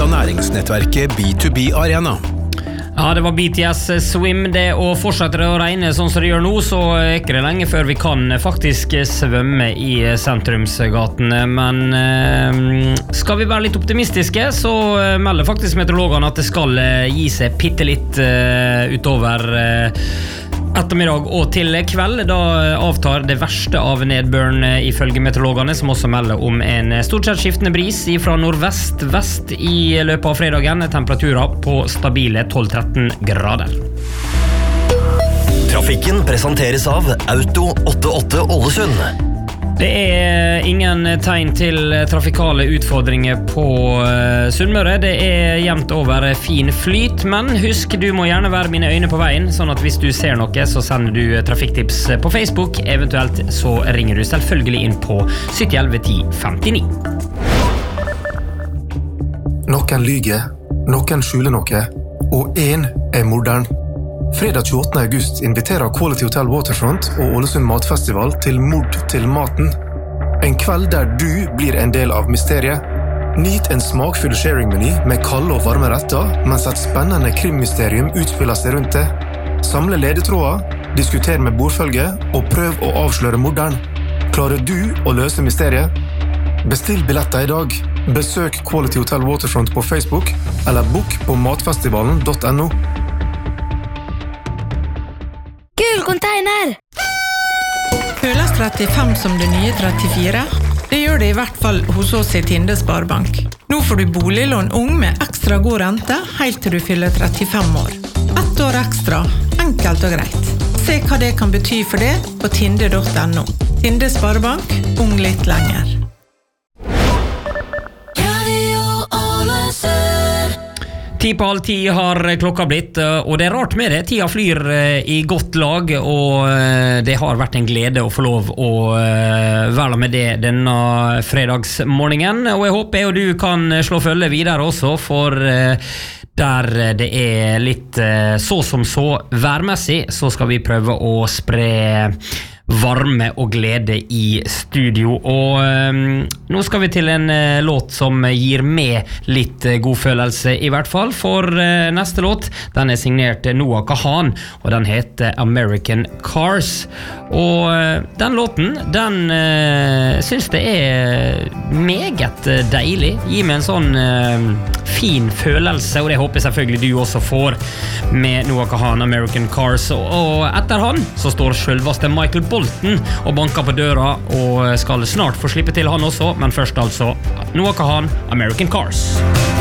av næringsnettverket B2B Arena. Ja, det var BTS Swim det, og fortsetter det å regne sånn som det gjør nå, så er ikke det lenge før vi kan faktisk svømme i sentrumsgatene. Men skal vi være litt optimistiske, så melder faktisk meteorologene at det skal gi seg pittelitt utover ettermiddag og til kveld. Da avtar det verste av nedbøren ifølge meteorologene, som også melder om en stort sett skiftende bris fra nordvest-vest i løpet av fredagen. Temperaturer på stabile 12-13 grader. Trafikken presenteres av Auto 88 Ålesund. Det er ingen tegn til trafikale utfordringer på Sunnmøre. Det er jevnt over fin flyt, men husk, du må gjerne være mine øyne på veien, sånn at hvis du ser noe, så sender du trafikktips på Facebook. Eventuelt så ringer du selvfølgelig inn på 7011 1059. Noen lyger, noen skjuler noe, og en er morderen. Fredag 28. august inviterer Quality Hotel Waterfront og Ålesund Matfestival til Mord til maten. En kveld der du blir en del av mysteriet. Nyt en smakfull sharing-meny med kalde og varme retter, mens et spennende krimmysterium utspiller seg rundt det. Samle ledetråder, diskuter med bordfølge og prøv å avsløre morderen. Klarer du å løse mysteriet? Bestill billetter i dag. Besøk Quality Hotel Waterfront på Facebook, eller book på matfestivalen.no. Gul container! Føles 35 som det nye 34? Det gjør det i hvert fall hos oss i Tinde Sparebank. Nå får du boliglån ung med ekstra god rente helt til du fyller 35 år. 1 år ekstra, enkelt og greit. Se hva det kan bety for det på tinde.no. Tinde Sparebank, ung litt lenger. 10:10 har klokka blitt, og det er rart med det. Tida flyr i godt lag, og det har vært en glede å få lov å være med det denne fredagsmorgenen. Og jeg håper du kan slå følge videre også, for der det er litt så som så værmessig, så skal vi prøve å spre varme og glede i studio. Og nå skal vi til en låt som gir meg litt god følelse i hvert fall, for neste låt, den er signert Noah Kahan, og den heter American Cars. Og den låten, den synes det er meget deilig, gir meg en sånn fin følelse, og det håper jeg selvfølgelig du også får med Noah Kahan, American Cars. Og etter han så står selveste Michael Bolton og banker på døra, og skal snart få slippe til han også, men først altså Noah Kahan, American Cars.